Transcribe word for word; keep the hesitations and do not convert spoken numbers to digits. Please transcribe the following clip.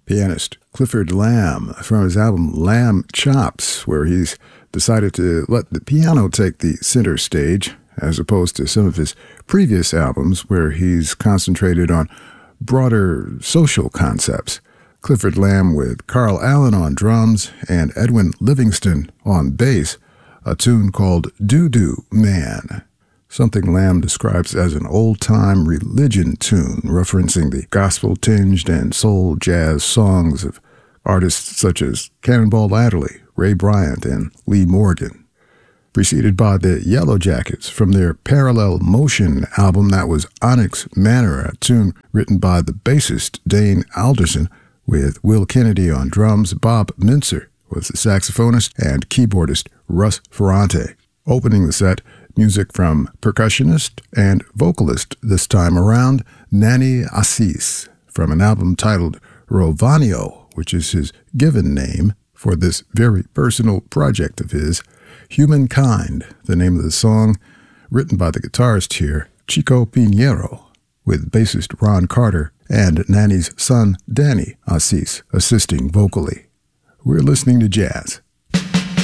pianist Clifford Lamb from his album Lamb Chops, where he's decided to let the piano take the center stage, as opposed to some of his previous albums where he's concentrated on broader social concepts. Clifford Lamb with Carl Allen on drums and Edwin Livingston on bass, a tune called Doo-Doo Man, something Lamb describes as an old-time religion tune, referencing the gospel-tinged and soul jazz songs of artists such as Cannonball Adderley, Ray Bryant, and Lee Morgan. Preceded by the Yellow Jackets from their Parallel Motion album that was Onyx Manor, a tune written by the bassist Dane Alderson, with Will Kennedy on drums. Bob Mincer was the saxophonist, and keyboardist Russ Ferrante. Opening the set, music from percussionist and vocalist this time around, Nanny Assis, from an album titled Rovanio, which is his given name for this very personal project of his. Humankind, the name of the song, written by the guitarist here, Chico Pinheiro, with bassist Ron Carter and Nanny's son, Danny Assis, assisting vocally. We're listening to jazz